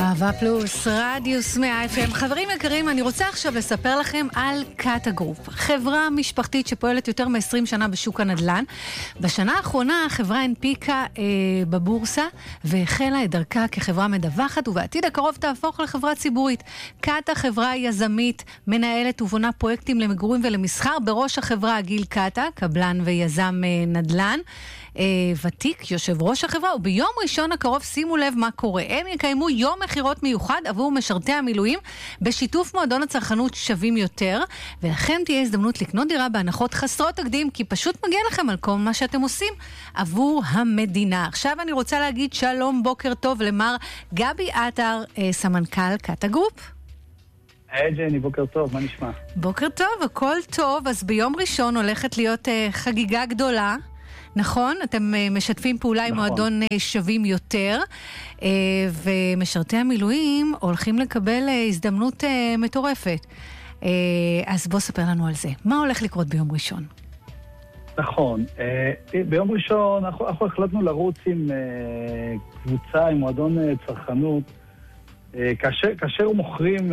אהבה פלוס, רדיוס 100 FM. חברים יקרים, אני רוצה עכשיו לספר לכם על קאטה גרופ, חברה משפחתית שפועלת יותר מ-20 שנה בשוק הנדל"ן. בשנה האחרונה החברה הנפיקה בבורסה והחלה את דרכה כחברה מדווחת, ובעתיד הקרוב תהפוך לחברה ציבורית. קאטה חברה יזמית, מנהלת ובונה פרויקטים למגורים ולמסחר. בראש החברה גיל קאטה, קבלן ויזם נדל"ן ותיק, יושב ראש החברה. וביום ראשון הקרוב, שימו לב מה קורה, הם יקיימו יום מחירות מיוחד עבור משרתי המילואים בשיתוף מועדון הצרכנות שווים יותר, ולכם תהיה הזדמנות לקנות דירה בהנחות חסרות תקדים, כי פשוט מגיע לכם על כל מה שאתם עושים עבור המדינה. עכשיו אני רוצה להגיד שלום, בוקר טוב למר גבי עטר, סמנכ"ל קאטה גרופ. היי ג'ני, בוקר טוב, מה נשמע? בוקר טוב, הכל טוב. אז ביום ראשון הולכת להיות חגיגה גדולה, נכון? אתם משתפים פעולה עם מועדון שווים יותר, ומשרתי המילואים הולכים לקבל הזדמנות מטורפת. אז בוא ספר לנו על זה. מה הולך לקרות ביום ראשון? נכון. ביום ראשון אנחנו החלטנו לרוץ עם קבוצה, עם מועדון צרכנות, כאשר מוכרים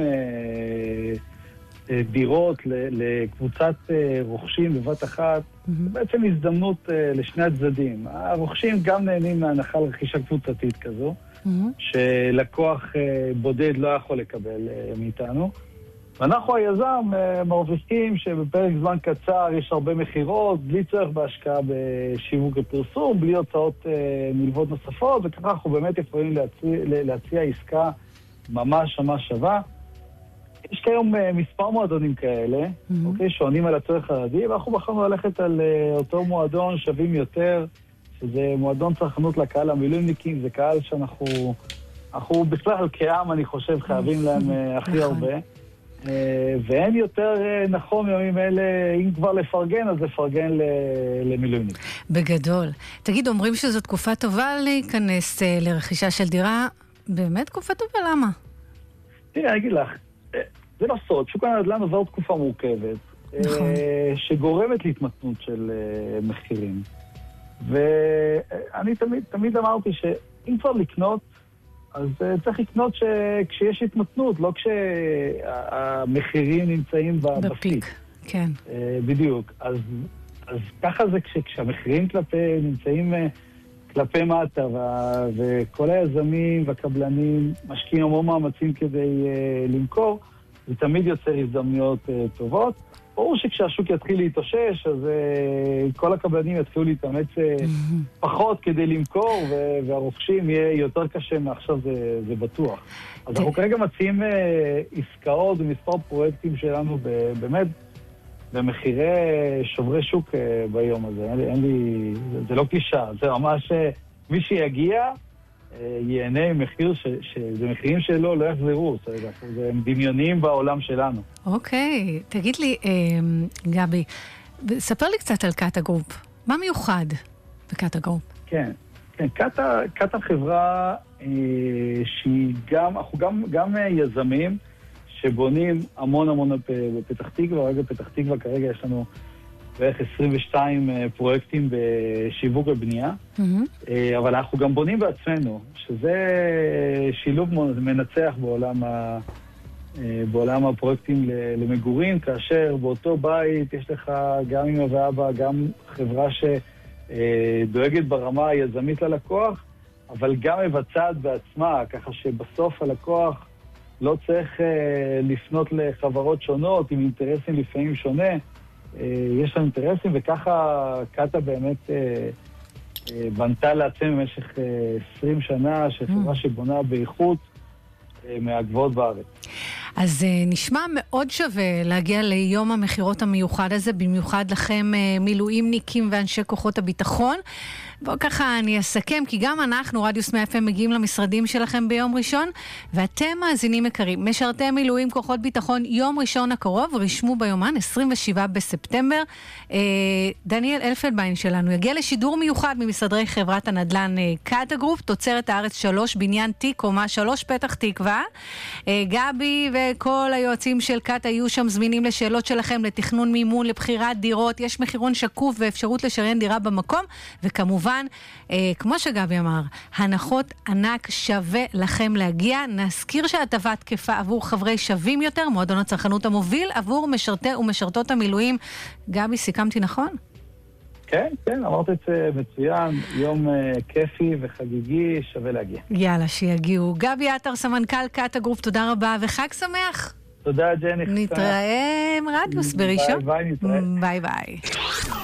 דירות לקבוצת רוכשים בבת אחת, בעצם הזדמנות לשני הצדדים. הרוכשים גם נהנים מהנחה לרכישה קבוצתית כזו, שלקוח בודד לא יכול לקבל מאיתנו. ואנחנו היזם מרוויחים שבפרק זמן קצר יש הרבה מחירות, בלי צורך בהשקעה בשיווק ופרסום, בלי הוצאות מלוות נוספות, וככה אנחנו באמת יכולים להציע עסקה ממש שווה. יש כיום מספר מועדונים כאלה, אוקיי, שעונים על הצורך הרגיל, ואנחנו בחרנו ללכת על אותו מועדון שווים יותר, שזה מועדון צרכנות לקהל המילואימניקים, זה קהל שאנחנו בכלל כעם, אני חושב, חייבים להם הכי הרבה. ואין יותר נכון בימים אלה, אם כבר לפרגן, אז לפרגן למילואימניק. בגדול. תגיד, אומרים שזו תקופה טובה להיכנס לרכישה של דירה, באמת תקופה טובה, למה? תראה, אני אגיד לך, זה לא סוד, שוק הנדל"ן עבר תקופה מורכבת, שגורמת להתמתנות של מחירים. ואני תמיד אמרתי שאם כבר לקנות, אז צריך לקנות כשיש התמתנות, לא כשהמחירים נמצאים בפיק. כן. בדיוק. אז ככה זה כשהמחירים נמצאים כלפי מטה, וכל היזמים והקבלנים משקיעים המון מאמצים כדי למכור, זה תמיד יוצר הזדמנויות טובות. ברור שכשהשוק יתחיל להתאושש, אז כל הקבלנים יתחילו להתאמץ פחות כדי למכור, והרוכשים יהיה יותר קשה מעכשיו, זה בטוח. אז אנחנו כרגע מציעים עסקאות ומספר פרויקטים שלנו באמת במחירי שוברי שוק ביום הזה. זה לא קלישה, זה ממש מי שיגיע ייהנה מחיר שזה מחירים שלו לא יחזרו, זה דמיוניים בעולם שלנו. אוקיי, תגיד לי, גבי, ספר לי קצת על קאטה גרופ. מה מיוחד בקאטה גרופ? כן, קאטה חברה שהיא אנחנו גם יזמים שבונים המון בפתח תקווה. רגע פתח תקווה כרגע יש לנו בערך 22 פרויקטים בשיווק ובנייה, אבל אנחנו גם בונים בעצמנו, שזה שילוב מנצח בעולם הפרויקטים למגורים, כאשר באותו בית יש לך גם אמא ואבא, גם חברה שדואגת ברמה היזמית ללקוח, אבל גם מבצעת בעצמה, ככה שבסוף הלקוח לא צריך לפנות לחברות שונות עם אינטרסים לפעמים שונה. יש לנו אינטרסים, וככה קאטה באמת בנתה לעצם במשך 20 שנה, שחברה שבונה באיכות מהגבוהות בארץ. אז נשמע מאוד שווה להגיע ליום המחירות המיוחד הזה, במיוחד לכם מילואימניקים ואנשי כוחות הביטחון. בואו ככה אני אסכם, כי גם אנחנו, רדיוס 100 FM, מגיעים למשרדים שלכם ביום ראשון, ואתם מאזינים יקרים, משרתי מילואים כוחות ביטחון, יום ראשון הקרוב, רשמו ביומן, 27 בספטמבר. דניאל אלפלדביין שלנו יגיע לשידור מיוחד ממשרדי חברת הנדל"ן קאטה גרופ, תוצרת הארץ 3, בניין תיק, קומה 3, פתח תקווה. גבי וכל היועצים של קאטה יהיו שם זמינים לשאלות שלכם, לתכנון מימון, לבחירת דירות, יש מחירון שקוף ואפשרות לשריין דירה במקום, וכמובן וכמובן, כמו שגבי אמר, הנחות ענק שווה לכם להגיע. נזכיר שההטבה תקפה עבור חברי שווים יותר, מועדון הצרכנות המוביל, עבור משרתי ומשרתות המילואים. גבי, סיכמתי נכון? כן, אמרת את זה מצוין, יום כיפי וחגיגי, שווה להגיע. יאללה, שיגיעו. גבי עטר, סמנכ"ל קאטה גרופ, תודה רבה, וחג שמח. תודה, ג'ני. נתראה עם רדיוס בראשון. ביי, נתראה. ביי ביי.